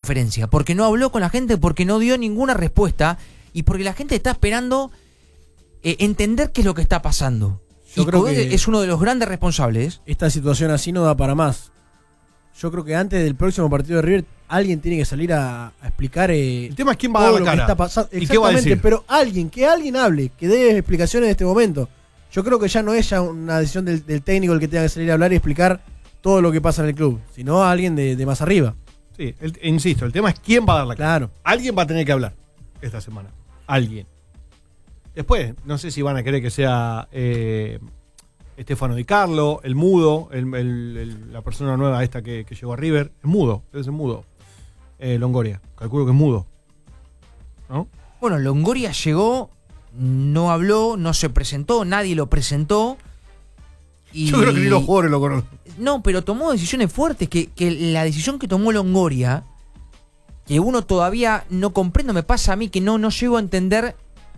conferencia, porque no habló con la gente, porque no dio ninguna respuesta y porque la gente está esperando entender qué es lo que está pasando. Yo creo Coudet que es uno de los grandes responsables. esta situación así no da para más. Yo creo que antes del próximo partido de River alguien tiene que salir a explicar el tema es quién va a dar la cara está pasando. y qué va a decir. Pero alguien hable, que dé explicaciones en este momento. Yo creo que ya no es ya una decisión del técnico el que tenga que salir a hablar y explicar todo lo que pasa en el club, sino alguien de más arriba. Sí, insisto, el tema es quién va a dar la cara. Claro. Alguien va a tener que hablar esta semana. Alguien. Después, no sé si van a querer que sea Estefano Di Carlo, el mudo, la persona nueva esta que llegó a River. El mudo, debe ser mudo. Longoria, calculo que es mudo, ¿no? Bueno, Longoria llegó, no habló, no se presentó, nadie lo presentó. Y yo creo que ni los jugadores lo conocen. No, pero tomó decisiones fuertes, que la decisión que tomó Longoria, que uno todavía no comprendo, me pasa a mí que no llego a entender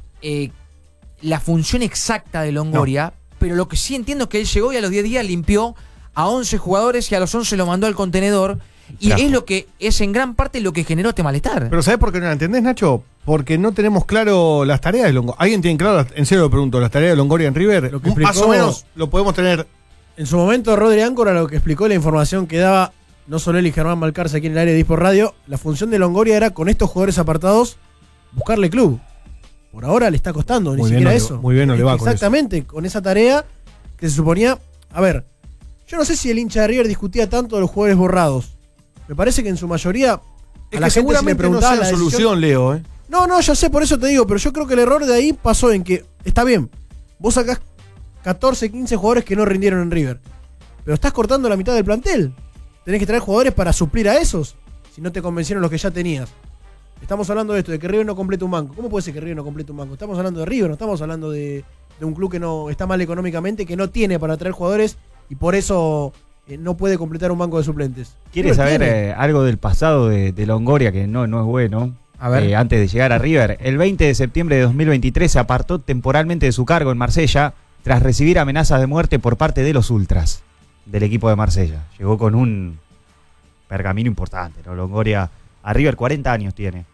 la función exacta de Longoria, pero lo que sí entiendo es que él llegó y a los 10 días limpió a 11 jugadores y a los 11 lo mandó al contenedor. Y claro, es lo que es en gran parte lo que generó este malestar. Pero ¿sabés por qué no la entendés, Nacho? Porque no tenemos claro las tareas de Longoria. ¿Alguien tiene claro, en serio lo pregunto, las tareas de Longoria en River? Lo que explicó, más o menos lo podemos tener. En su momento Rodri Áncora lo que explicó, la información que daba no solo él y Germán Balcarce aquí en el área de Dispor Radio, la función de Longoria era con estos jugadores apartados buscarle club. Por ahora le está costando, ni siquiera eso. Muy bien, no le va con eso. Exactamente, con esa tarea que se suponía. A ver, yo no sé si el hincha de River discutía tanto de los jugadores borrados. Me parece que en su mayoría es que seguramente no sea la solución, Leo. No, ya sé, por eso te digo, pero yo creo que el error de ahí pasó en que, está bien, vos sacás 14, 15 jugadores que no rindieron en River, pero estás cortando la mitad del plantel. Tenés que traer jugadores para suplir a esos, si no te convencieron los que ya tenías. Estamos hablando de esto, de que River no completa un banco. ¿Cómo puede ser que River no complete un banco? Estamos hablando de River, no estamos hablando de un club que no está mal económicamente, que no tiene para traer jugadores y por eso no puede completar un banco de suplentes. ¿Quieres saber algo del pasado de Longoria que no es bueno? A ver. Antes de llegar a River, el 20 de septiembre de 2023 se apartó temporalmente de su cargo en Marsella tras recibir amenazas de muerte por parte de los ultras del equipo de Marsella. Llegó con un pergamino importante, ¿no? Longoria a River, 40 años tiene.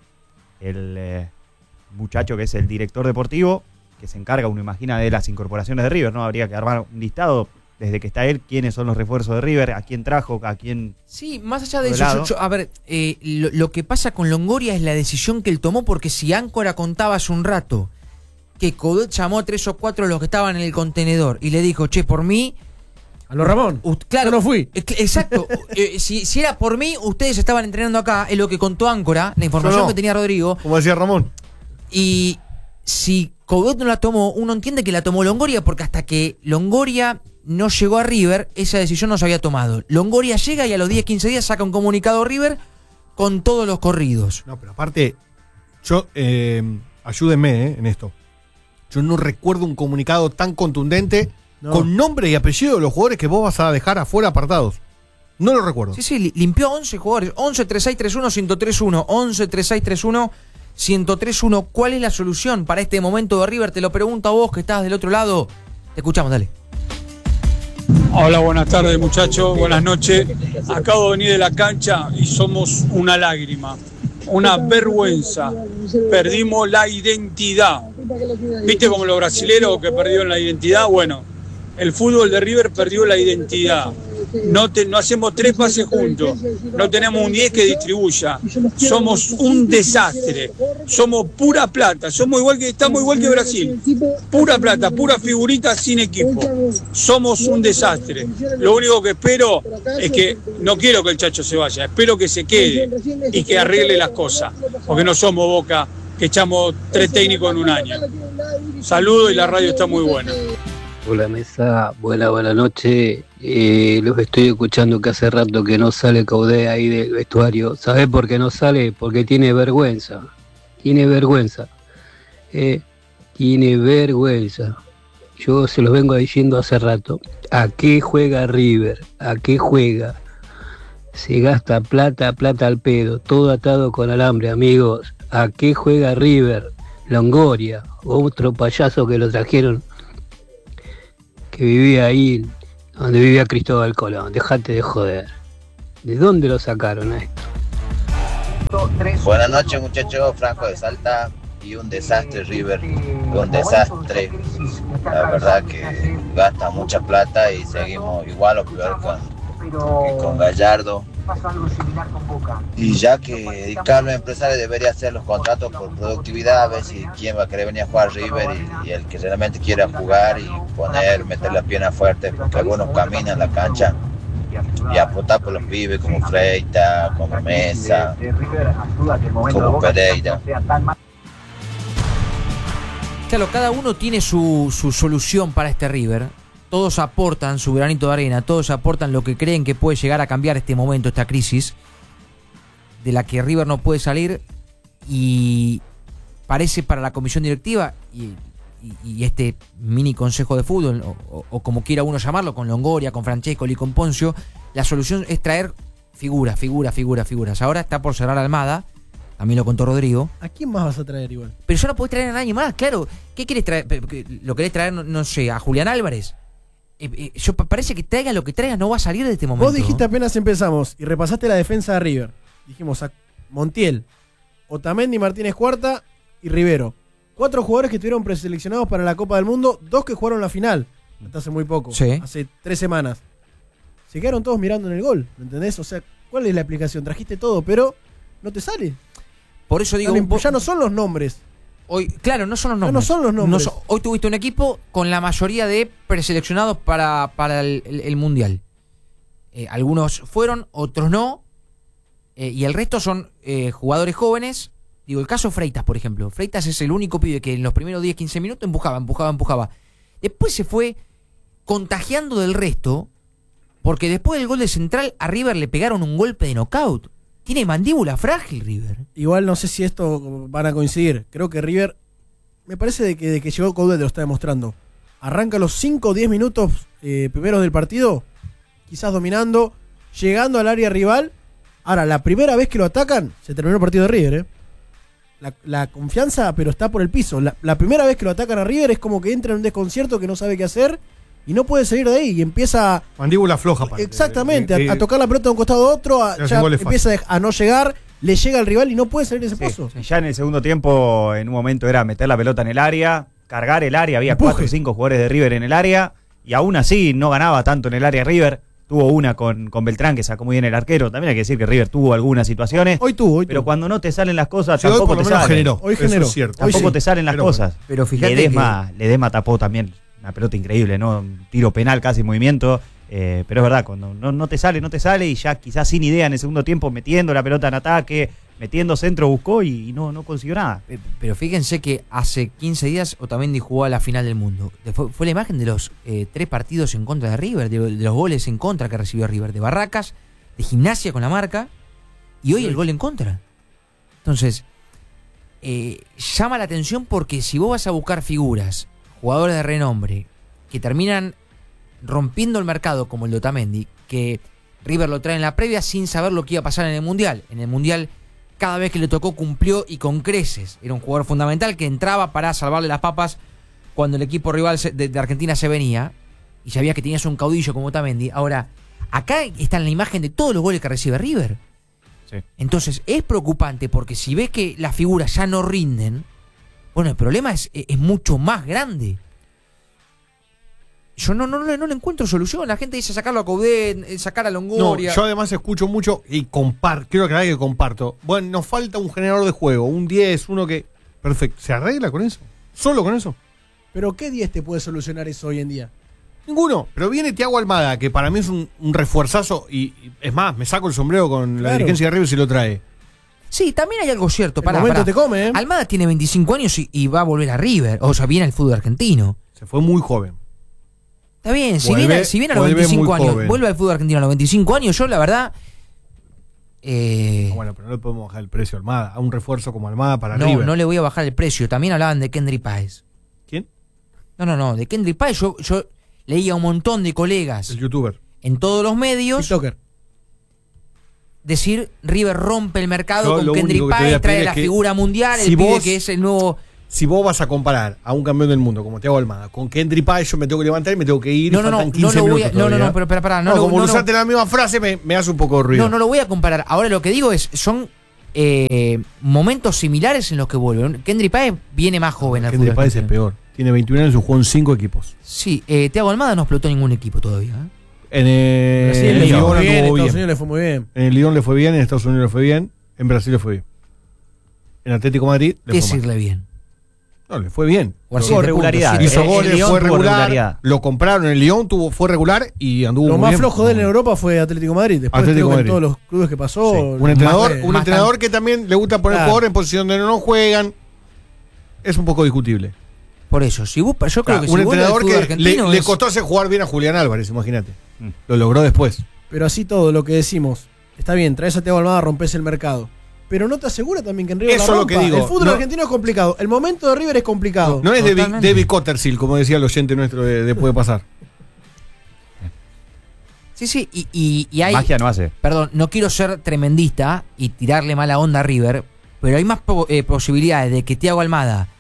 El muchacho que es el director deportivo, que se encarga, uno imagina, de las incorporaciones de River, ¿no? Habría que armar un listado desde que está él, quiénes son los refuerzos de River, a quién trajo, a quién... Sí, más allá de eso, a ver, lo que pasa con Longoria es la decisión que él tomó, porque si Áncora contaba hace un rato que Coudet llamó a 3 o 4 de los que estaban en el contenedor y le dijo, che, por mí... A lo Ramón, claro, yo no fui. Exacto, si era por mí, ustedes estaban entrenando acá, es lo que contó Áncora, la información que tenía Rodrigo. Como decía Ramón. Y si Coudet no la tomó, uno entiende que la tomó Longoria, porque hasta que Longoria no llegó a River, esa decisión no se había tomado. Longoria llega y a los 10-15 días saca un comunicado a River con todos los corridos. No, pero aparte, yo, ayúdenme en esto. Yo no recuerdo un comunicado tan contundente con nombre y apellido de los jugadores que vos vas a dejar afuera apartados. No lo recuerdo. Sí, limpió a 11 jugadores. 11-3631-1031. 11-3631-1031. ¿Cuál es la solución para este momento de River? Te lo pregunto a vos que estás del otro lado. Te escuchamos, dale. Hola, buenas tardes, muchachos, buenas noches. Acabo de venir de la cancha y somos una lágrima, una vergüenza. Perdimos la identidad. ¿Viste como los brasileros que perdieron la identidad? Bueno, el fútbol de River perdió la identidad. No hacemos 3 pases juntos, no tenemos un 10 que distribuya, somos un desastre, somos pura plata, estamos igual que Brasil, pura plata, pura figurita sin equipo, somos un desastre. Lo único que espero es que, no quiero que el Chacho se vaya, espero que se quede y que arregle las cosas, porque no somos Boca, que echamos 3 técnicos en un año. Saludos y la radio está muy buena. Hola mesa, buena noche. Los estoy escuchando que hace rato que no sale Coudet ahí del vestuario. ¿Sabés por qué no sale? Porque tiene vergüenza. Tiene vergüenza. Yo se los vengo diciendo hace rato. ¿A qué juega River? ¿A qué juega? Se gasta plata al pedo. Todo atado con alambre, amigos. ¿A qué juega River? Longoria, otro payaso que lo trajeron, que vivía ahí donde vivía Cristóbal Colón. Dejate de joder. ¿De dónde lo sacaron a esto? Buenas noches, muchachos. Franco de Salta. Y un desastre River. Un desastre. La verdad que gasta mucha plata y seguimos igual o peor con Gallardo. Y ya que Carlos empresario debería hacer los contratos por productividad, a ver si quién va a querer venir a jugar River y el que realmente quiera jugar y meter la pierna fuerte, porque algunos caminan la cancha y apuntar por los pibes como Freita, como Mesa, como Pereira. Claro, cada uno tiene su solución para este River. Todos aportan su granito de arena, todos aportan lo que creen que puede llegar a cambiar este momento, esta crisis de la que River no puede salir, y parece para la comisión directiva y este mini consejo de fútbol, o como quiera uno llamarlo, con Longoria, con Francescoli y con Poncio, la solución es traer figuras. Ahora está por cerrar Almada, también lo contó Rodrigo. ¿A quién más vas a traer igual? Pero ya no podés traer a nadie más, claro. ¿Qué querés traer? ¿Lo querés traer, no sé, a Julián Álvarez? Parece que traiga lo que traiga, no va a salir de este momento. Vos dijiste apenas empezamos y repasaste la defensa de River. Dijimos a Montiel, Otamendi, Martínez Cuarta y Rivero. 4 jugadores que estuvieron preseleccionados para la Copa del Mundo, 2 que jugaron la final, hasta hace muy poco, sí. Hace 3 semanas. Se quedaron todos mirando en el gol, ¿me entendés? O sea, ¿cuál es la explicación? Trajiste todo, pero no te sale. Por eso digo, ya no son los nombres. Hoy, claro, no son los nombres. No son los nombres. Hoy tuviste un equipo con la mayoría de preseleccionados para el Mundial. Algunos fueron, otros no. Y el resto son jugadores jóvenes. Digo, el caso Freitas, por ejemplo. Freitas es el único pibe que en los primeros 10-15 minutos empujaba. Después se fue contagiando del resto, porque después del gol de Central a River le pegaron un golpe de knockout. Tiene mandíbula frágil River. Igual no sé si esto van a coincidir. Creo que River, me parece de que llegó Coudet, lo está demostrando. Arranca los 5 o 10 minutos primeros del partido, quizás dominando, llegando al área rival. Ahora, la primera vez que lo atacan, se terminó el partido de River. La confianza, pero está por el piso. La primera vez que lo atacan a River es como que entra en un desconcierto que no sabe qué hacer y no puede salir de ahí y empieza... Mandíbula floja. Exactamente, a tocar la pelota de un costado a otro, ya empieza a no llegar, le llega al rival y no puede salir de ese pozo. Ya en el segundo tiempo, en un momento era meter la pelota en el área, cargar el área, había 4 o 5 jugadores de River en el área, y aún así no ganaba tanto en el área River. Tuvo una con Beltrán, que sacó muy bien el arquero. También hay que decir que River tuvo algunas situaciones. Hoy tuvo. Pero cuando no te salen las cosas, sí, tampoco te salen. Hoy generó. Es cierto. Tampoco te salen las cosas. Pero fíjate Ledesma tapó también una pelota increíble, ¿no? Un tiro penal casi en movimiento. Pero es verdad, cuando no te sale y ya quizás sin idea en el segundo tiempo, metiendo la pelota en ataque, metiendo centro, buscó y no consiguió nada. Pero fíjense que hace 15 días Otamendi jugó a la final del mundo. Fue la imagen de los 3 partidos en contra de River, de los goles en contra que recibió River, de Barracas, de Gimnasia con la Marca, y hoy el gol en contra. Entonces, llama la atención porque si vos vas a buscar figuras, jugadores de renombre, que terminan rompiendo el mercado como el de Otamendi, que River lo trae en la previa sin saber lo que iba a pasar en el Mundial. En el Mundial, cada vez que le tocó, cumplió y con creces. Era un jugador fundamental que entraba para salvarle las papas cuando el equipo rival de Argentina se venía, y sabías que tenías un caudillo como Otamendi. Ahora, acá está en la imagen de todos los goles que recibe River. Sí. Entonces, es preocupante porque si ves que las figuras ya no rinden, bueno, el problema es mucho más grande. Yo no le encuentro solución. La gente dice sacarlo a Coudet, sacar a Longoria. No, yo además escucho mucho y quiero aclarar que comparto. Bueno, nos falta un generador de juego, un 10, uno que... Perfecto. ¿Se arregla con eso? ¿Solo con eso? ¿Pero qué 10 te puede solucionar eso hoy en día? Ninguno. Pero viene Thiago Almada, que para mí es un refuerzazo y es más, me saco el sombrero con la dirigencia de River si lo trae. Sí, también hay algo cierto. El momento te come, ¿eh? Almada tiene 25 años y va a volver a River. O sea, viene al fútbol argentino. Se fue muy joven. Está bien, si viene a los 25 años, joven. Vuelve al fútbol argentino a los 25 años, yo la verdad... Bueno, pero no le podemos bajar el precio a Almada, a un refuerzo como Almada para River. No le voy a bajar el precio. También hablaban de Kendry Páez. ¿Quién? No, de Kendry Páez yo leía un montón de colegas. El youtuber. En todos los medios. TikToker. Decir, River rompe el mercado con Kendry Páez, trae la figura mundial, el pibe que es el nuevo... Si vos vas a comparar a un campeón del mundo como Thiago Almada con Kendry Páez, yo me tengo que levantar y me tengo que ir. No, pero pará. Como usaste la misma frase me hace un poco de ruido. No lo voy a comparar. Ahora lo que digo es, son momentos similares en los que vuelve. Kendry Páez viene más joven al Kendry fútbol Páez es argentino. peor. Tiene 21 años y jugó en 5 equipos. Sí, Thiago Almada no explotó ningún equipo todavía. En Brasil el le Lyon fue bien, anduvo Estados bien. Unidos le fue muy bien. En el Lyon le fue bien, en Estados Unidos le fue bien, en Brasil le fue bien. En Atlético de Madrid ¿Qué le fue mal. decirle bien? No, le fue bien. O así Tuvo de regularidad. puntos, sí. Hizo El goles, Lyon fue tuvo regular. regularidad. Lo compraron en el Lyon, fue regular y anduvo Lo muy más bien. flojo de él en Europa fue Atlético de Madrid. Después Atlético creo que de en Madrid. todos los clubes que pasó. Sí. los Un entrenador, más de- un más entrenador que también le gusta poner Claro. jugadores en posición donde no juegan. Es un poco discutible. Por eso, si yo creo que si Un vuelve al entrenador fútbol que argentino le es- costó hacer jugar bien a Julián Álvarez, imagínate. Mm. Lo logró después. Pero así todo, lo que decimos. Está bien, traes a Thiago Almada, rompes el mercado. Pero no te asegura también que en River Eso la es lo rompa. que digo. El fútbol No. argentino es complicado. El momento de River es complicado. No es Totalmente. David Cottersil, como decía el oyente nuestro de Puede Pasar. Sí, y hay... Magia no hace. Perdón, no quiero ser tremendista y tirarle mala onda a River, pero hay más posibilidades de que Thiago Almada...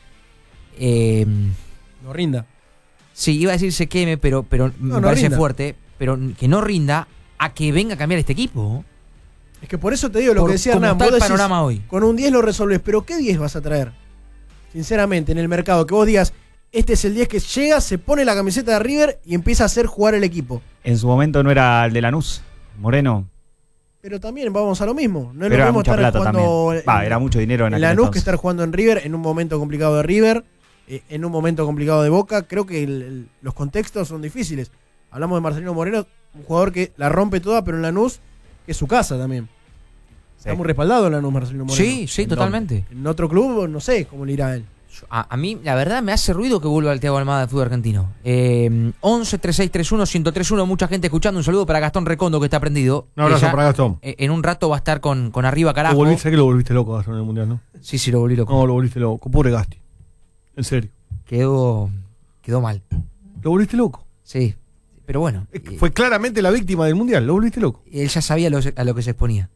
No rinda. sí, iba a decir se queme, pero me no parece rinda. fuerte, pero que no rinda a que venga a cambiar este equipo. Es que por eso te digo lo Por que decía cómo Hernán. está Vos el decís, panorama hoy. con un 10 lo resolves, pero ¿qué 10 vas a traer? Sinceramente, en el mercado, que vos digas, este es el 10 que llega, se pone la camiseta de River y empieza a hacer jugar el equipo. En su momento no era el de Lanús, Moreno. Pero también vamos a lo mismo. No es Pero lo era mismo mucha estar plata jugando también. Era mucho dinero en en aquel Lanús que entonces. estar jugando en River en un momento complicado de River, en un momento complicado de Boca. Creo que los contextos son difíciles. Hablamos de Marcelino Moreno, un jugador que la rompe toda, pero en Lanús, que es su casa también. Sí. Está muy respaldado en Lanús Marcelino Moreno. Sí, totalmente. En otro club, no sé cómo le irá a él. A mí, la verdad, me hace ruido que vuelva el Thiago Almada del fútbol argentino. 11-3631-1031, mucha gente escuchando. Un saludo para Gastón Recondo, que está prendido. Un abrazo Que ya, para Gastón. En un rato va a estar con Arriba Carajo. Sé que lo volviste loco Gastón, en el Mundial, ¿no? Sí, lo volví loco. No, lo volviste loco. Pobre Gasti. En serio. Quedó mal. Lo volviste loco. Sí, pero bueno. Fue claramente la víctima del Mundial. Lo volviste loco. Él ya sabía a lo que se exponía.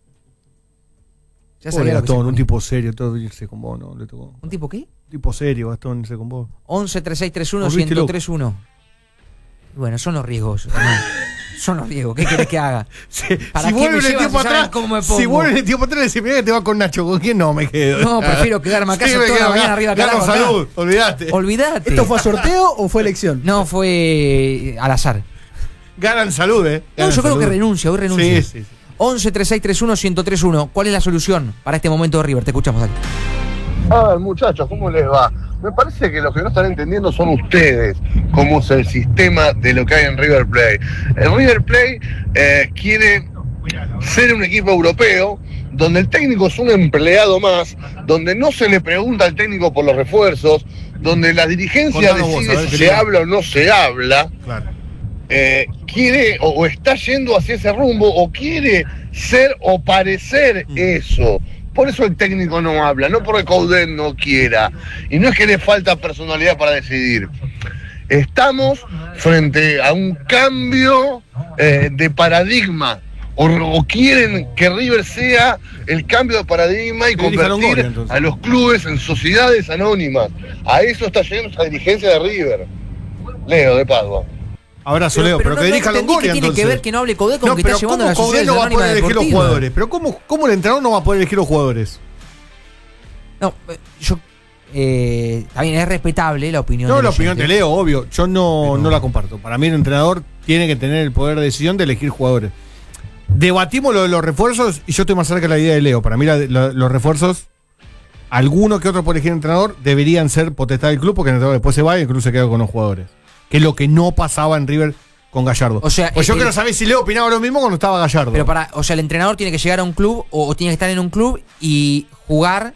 Ya Pobre sabía a lo que se Gastón, un exponía. tipo serio, todo irse con vos, ¿no? Le tocó. ¿Un tipo qué? Un tipo serio, Gastón, irse con vos. 11-3631-1031. Bueno, son los riesgos, hermano. Son los riesgos. ¿Qué querés que haga? ¿Para si qué vuelve me el llevas tiempo si saben atrás, cómo me pongo? si vuelve el tiempo atrás, decís, mirá que te va con Nacho. ¿Con quién no me quedo? No, prefiero quedarme acá Sí, toda me la quedo mañana acá. arriba Gano carajo acá. salud, olvídate. Olvídate. ¿Esto fue a sorteo o fue elección? No, fue al azar. Ganan salud, No, Ganan yo creo salud. que renuncia, hoy renuncia. Sí, sí. 11-3631-1031. ¿Cuál es la solución para este momento de River? Te escuchamos aquí. A ver, muchachos, ¿cómo les va? Me parece que los que no están entendiendo son ustedes, cómo es el sistema de lo que hay en River Plate. El River Plate quiere ser un equipo europeo, donde el técnico es un empleado más, donde no se le pregunta al técnico por los refuerzos, donde la dirigencia Contanos vos, a decide ver, si qué se tal. habla o no se habla. Claro. Quiere o está yendo hacia ese rumbo o quiere ser o parecer eso. Por eso el técnico no habla, no porque Coudet no quiera. Y no es que le falta personalidad para decidir. Estamos frente a un cambio de paradigma. O quieren que River sea el cambio de paradigma y Que elija convertir Longoria, entonces. a los clubes en sociedades anónimas. A eso está llegando esa dirigencia de River. Leo, de Padua. Abrazo, Leo, pero que dirija entendí Longoria, que tiene entonces. que ver que no hable Coudet con No, que está pero llevando a ¿cómo la Coudet sociedad no va a anónima poder elegir los deportiva? jugadores? Pero ¿cómo el entrenador no va a poder elegir los jugadores? No, yo... también es respetable la opinión No, del la opinión oyente. de Leo, obvio. Yo no la comparto. Para mí el entrenador tiene que tener el poder de decisión de elegir jugadores. Debatimos lo de los refuerzos y yo estoy más cerca de la idea de Leo. Para mí los refuerzos, alguno que otro por elegir entrenador, deberían ser potestad del club porque el entrenador después se va y el club se queda con los jugadores. Que es lo que no pasaba en River con Gallardo. O sea, pues yo quiero saber si Leo opinaba lo mismo cuando estaba Gallardo. Pero o sea, el entrenador tiene que llegar a un club o tiene que estar en un club y jugar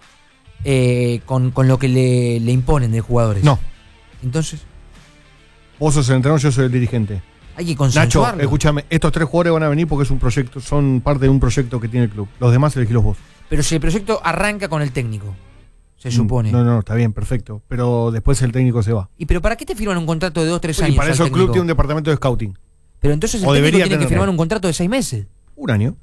con lo que le imponen de jugadores. No. Entonces, Vos sos el entrenador, yo soy el dirigente. hay que Nacho, consensuarlo. escúchame, estos 3 jugadores van a venir porque es un proyecto, son parte de un proyecto que tiene el club. Los demás elegílos vos. Pero si el proyecto arranca con el técnico, se supone. No, está bien, perfecto. Pero después el técnico se va. ¿Y pero para qué te firman un contrato de 2-3 Y años? para al eso el club técnico? tiene un departamento de scouting. Pero entonces el O técnico debería tiene que tenerlo. firmar un contrato de 6 meses. Un año.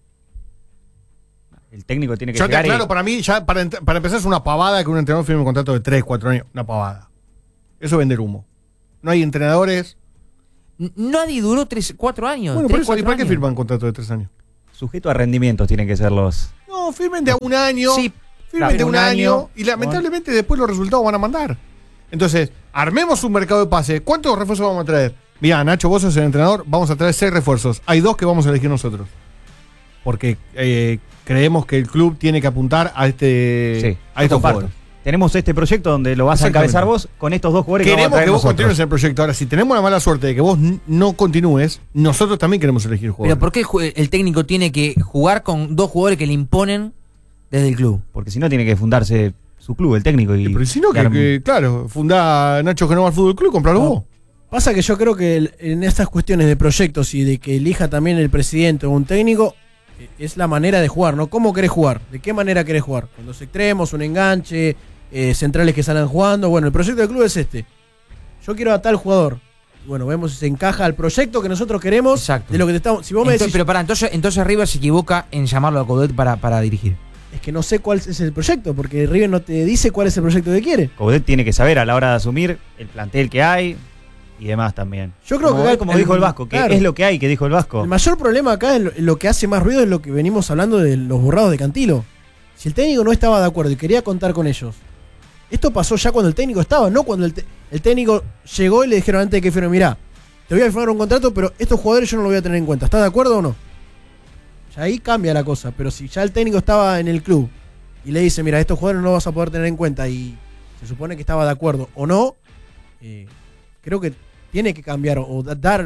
El técnico tiene que Yo te llegar aclaro, para mí, ya para empezar es una pavada que un entrenador firme un contrato de 3, 4 años. Una pavada. Eso es vender humo. No hay entrenadores. Nadie duró 4 años. Bueno, 3, por eso, ¿y 4 para qué años. firman contrato de 3 años? sujeto a rendimientos tienen que ser los... No, No, firmen de a un año. Sí, Firmen de un un año. año. Y lamentablemente después los resultados van a mandar. Entonces, armemos un mercado de pase. ¿Cuántos refuerzos vamos a traer? Mirá, Nacho, vos sos el entrenador. Vamos a traer 6 refuerzos. Hay 2 que vamos a elegir nosotros. Porque creemos que el club tiene que apuntar a estos jugadores. Tenemos este proyecto donde lo vas a encabezar vos con estos 2 jugadores. Queremos que vos nosotros. continúes el proyecto. Ahora, si tenemos la mala suerte de que vos no continúes, nosotros también queremos elegir jugadores. Pero ¿por qué el técnico tiene que jugar con 2 jugadores que le imponen desde el club? Porque si no tiene que fundarse su club, el técnico. Pero si no, claro, fundá Nacho Genova al Fútbol Club, compralo vos. Pasa que yo creo que en estas cuestiones de proyectos y de que elija también el presidente o un técnico, es la manera de jugar, ¿no? ¿Cómo querés jugar? ¿De qué manera querés jugar? Con 2 extremos, un enganche, centrales que salgan jugando. Bueno, el proyecto del club es este. Yo quiero a tal jugador. Bueno, vemos si se encaja al proyecto que nosotros queremos. Exacto. De lo que te estamos. Si vos me decís, Pero pará, entonces River se equivoca en llamarlo a Coudet para dirigir. es que no sé cuál es el proyecto, porque River no te dice cuál es el proyecto que quiere. Coudet tiene que saber a la hora de asumir el plantel que hay y demás también. Yo creo que acá como dijo el Vasco, que claro, es lo que hay, que dijo el Vasco. el mayor problema acá es lo que hace más ruido es lo que venimos hablando de los borrados de Cantilo. Si el técnico no estaba de acuerdo y quería contar con ellos, esto pasó ya cuando el técnico estaba, no cuando el técnico llegó y le dijeron antes de que firme, mirá, te voy a firmar un contrato, pero estos jugadores yo no los voy a tener en cuenta. ¿Estás de acuerdo o no? Ya ahí cambia la cosa, pero si ya el técnico estaba en el club y le dice, mira, estos jugadores no los vas a poder tener en cuenta y se supone que estaba de acuerdo o no, creo que tiene que cambiar o dar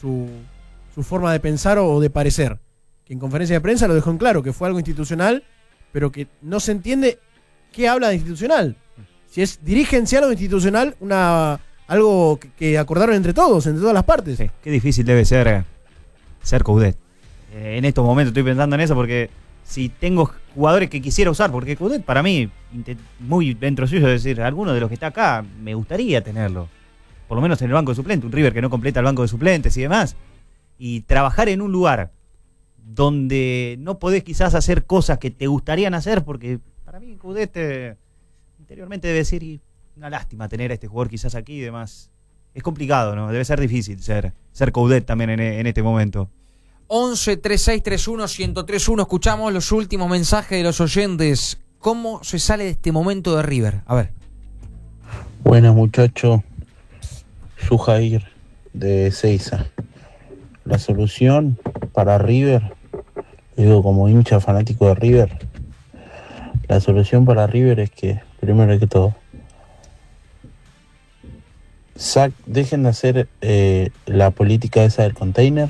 su forma de pensar o de parecer. Que en conferencia de prensa lo dejó en claro, que fue algo institucional, pero que no se entiende qué habla de institucional. Si es dirigencial o institucional, algo que acordaron entre todos, entre todas las partes. Sí, qué difícil debe ser Coudet. En estos momentos estoy pensando en eso porque si tengo jugadores que quisiera usar, porque Coudet para mí, muy dentro suyo, es decir, alguno de los que está acá, me gustaría tenerlo. Por lo menos en el banco de suplentes, un River que no completa el banco de suplentes y demás. Y trabajar en un lugar donde no podés quizás hacer cosas que te gustarían hacer, porque para mí Coudet interiormente debe ser una lástima tener a este jugador quizás aquí y demás. Es complicado, ¿no? Debe ser difícil ser Coudet también en este momento. 11 36 31 1031. Escuchamos los últimos mensajes de los oyentes. ¿Cómo se sale de este momento de River? A ver. Buenas, muchachos. Sujair de Seiza. La solución para River, digo como hincha fanático de River, la solución para River es que, primero que todo, dejen de hacer la política esa del container,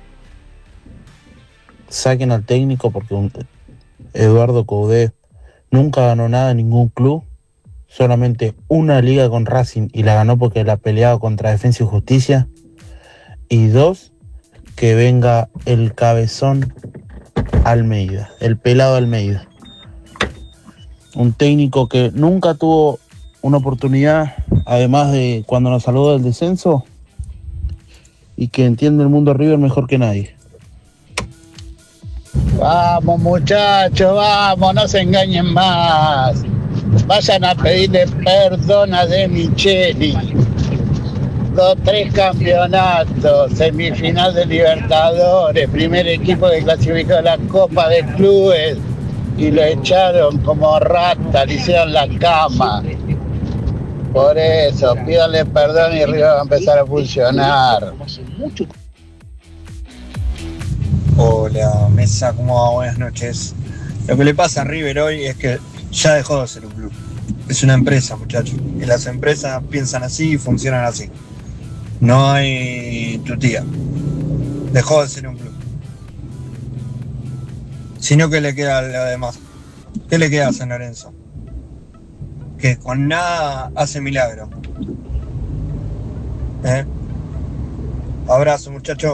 saquen al técnico porque Eduardo Coudet nunca ganó nada en ningún club, solamente una liga con Racing y la ganó porque la peleaba contra Defensa y Justicia. Y 2, que venga el cabezón Almeida, el pelado Almeida, un técnico que nunca tuvo una oportunidad, además de cuando nos salvó del descenso, y que entiende el mundo River mejor que nadie. Vamos, muchachos, vamos, no se engañen más. Vayan a pedirle perdón a De Micheli. 3 campeonatos, semifinal de Libertadores, primer equipo que clasificó a la Copa de Clubes y lo echaron como rata, le hicieron la cama. Por eso, pídanle perdón y River va a empezar a funcionar. Hola, Mesa, ¿cómo va? Buenas noches. Lo que le pasa a River hoy es que ya dejó de ser un club. Es una empresa, muchachos. Y las empresas piensan así y funcionan así. No hay tutía. Dejó de ser un club. Sino que le queda lo demás. ¿Qué le queda a San Lorenzo? Que con nada hace milagro. Abrazo, muchachos.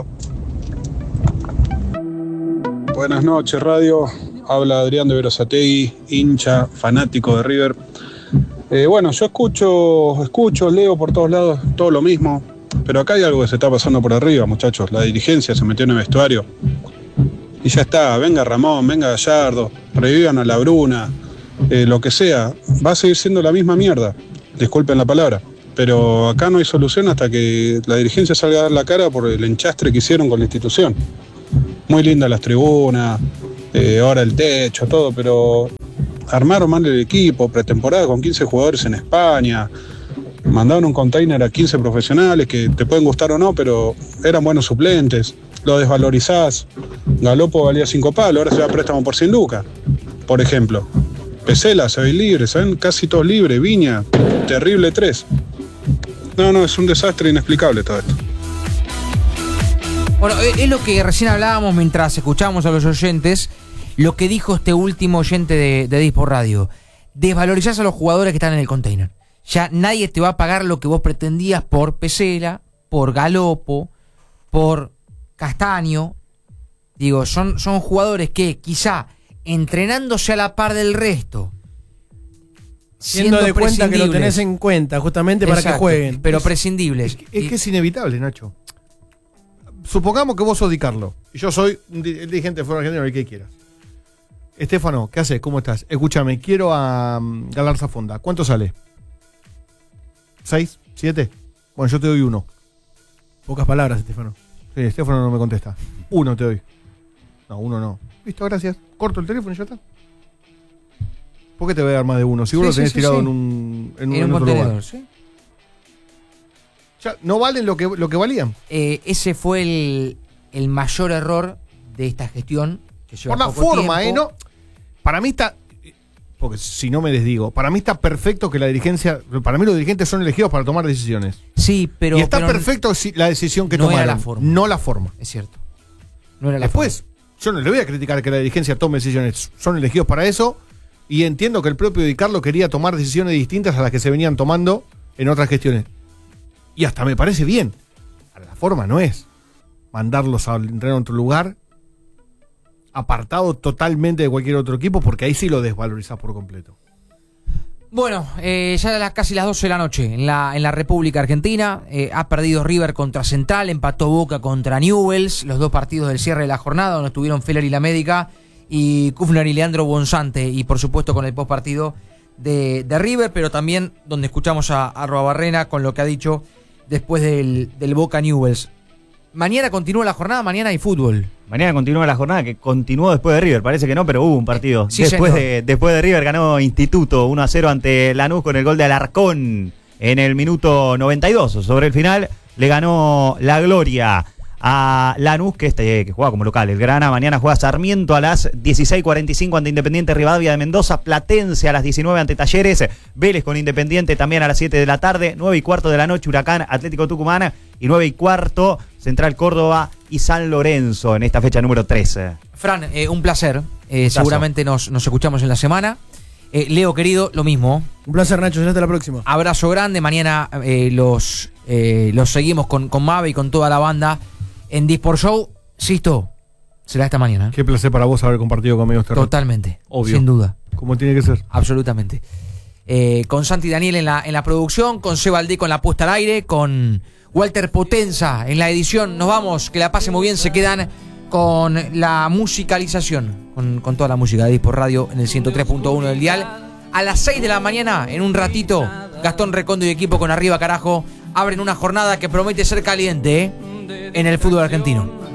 Buenas noches, radio. Habla Adrián de Verazategui, hincha, fanático de River. Bueno, yo escucho, leo por todos lados todo lo mismo, pero acá hay algo que se está pasando por arriba, muchachos. La dirigencia se metió en el vestuario y ya está. Venga Ramón, venga Gallardo, revivan a la Bruna, lo que sea. Va a seguir siendo la misma mierda, disculpen la palabra, pero acá no hay solución hasta que la dirigencia salga a dar la cara por el enchastre que hicieron con la institución. Muy lindas las tribunas, ahora el techo, todo, pero armaron mal el equipo, pretemporada con 15 jugadores en España, mandaron un container a 15 profesionales que te pueden gustar o no, pero eran buenos suplentes, lo desvalorizás, Galopo valía 5 palos, ahora se va a préstamo por 100 lucas, por ejemplo. Pesela, se ve libre, se ven casi todos libres, Viña, terrible 3. No, es un desastre inexplicable todo esto. Bueno, es lo que recién hablábamos mientras escuchábamos a los oyentes, lo que dijo este último oyente de Dispo Radio. Desvalorizás a los jugadores que están en el container. Ya nadie te va a pagar lo que vos pretendías por Pesela, por Galopo, por Castaño. Digo, son jugadores que quizá entrenándose a la par del resto, siendo de cuenta que lo tenés en cuenta justamente. Exacto, para que jueguen, pero prescindibles. Es que es inevitable, Nacho. Supongamos que vos sos Di Carlo y yo soy el dirigente de fútbol argentino, el que quieras. Estefano, ¿qué haces? ¿Cómo estás? Escúchame, quiero a Galarza Fonda. ¿Cuánto sale? ¿6? ¿7? Bueno, yo te doy 1. Pocas palabras, Estefano. Sí, Estefano no me contesta. 1 te doy. No, 1 no. Listo, gracias. Corto el teléfono y ya está. ¿Por qué te voy a dar más de 1? Si vos lo tenés tirado en un otro lugar. ¿Sí? Ya, ¿no valen lo que valían? Ese fue el mayor error de esta gestión. Que por la forma, ¿no? Para mí está... Porque si no me desdigo, para mí está perfecto que la dirigencia... Para mí los dirigentes son elegidos para tomar decisiones. Sí, pero... Y está perfecto la decisión que tomaron. Era la forma. No la forma. Es cierto. No era la Después, forma. Yo no le voy a criticar que la dirigencia tome decisiones. Son elegidos para eso. Y entiendo que el propio Di Carlo quería tomar decisiones distintas a las que se venían tomando en otras gestiones. Y hasta me parece bien. La forma no es mandarlos a entrenar en otro lugar, apartado totalmente de cualquier otro equipo, porque ahí sí lo desvalorizás por completo. Bueno, ya casi las 12 de la noche en la República Argentina. Ha perdido River contra Central, empató Boca contra Newell's, los dos partidos del cierre de la jornada, donde estuvieron Feller y La Médica, y Kufner y Leandro Bonzante, y por supuesto con el postpartido de River, pero también donde escuchamos a Arrobarrena con lo que ha dicho después del Boca Newell's. Mañana continúa la jornada, mañana hay fútbol. Mañana continúa la jornada, que continuó después de River. Parece que no, pero hubo un partido. Sí, después de River ganó Instituto 1-0 ante Lanús con el gol de Alarcón en el minuto 92. Sobre el final le ganó la gloria a Lanús, que juega como local. El Grana mañana juega Sarmiento a las 16:45 ante Independiente Rivadavia de Mendoza, Platense a las 19 ante Talleres, Vélez con Independiente también a las 7 de la tarde, 9:15 de la noche Huracán Atlético Tucumán y 9:15 Central Córdoba y San Lorenzo en esta fecha número 13. Fran, un placer. Seguramente nos escuchamos en la semana. Leo, querido, lo mismo. Un placer, Nacho. Hasta la próxima. Abrazo grande. Mañana los seguimos con Mabe y con toda la banda en Disport Show. Sisto, será esta mañana. Qué placer para vos haber compartido conmigo este rato. Totalmente. Obvio. Sin duda. Como tiene que ser. Absolutamente. Con Santi Daniel en la producción, con Seba Aldé con la puesta al aire, con Walter Potenza en la edición. Nos vamos, que la pasen muy bien. Se quedan con la musicalización, con toda la música de Disport Radio en el 103.1 del dial. A las 6 de la mañana, en un ratito, Gastón Recondo y equipo con Arriba Carajo abren una jornada que promete ser caliente en el fútbol argentino.